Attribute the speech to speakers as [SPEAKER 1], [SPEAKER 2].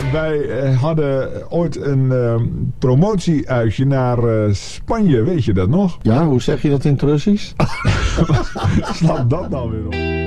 [SPEAKER 1] wij hadden ooit een promotieuitje naar Spanje. Weet je dat nog?
[SPEAKER 2] Ja, hoe zeg je dat in het Russisch?
[SPEAKER 1] Slaat dat nou weer op?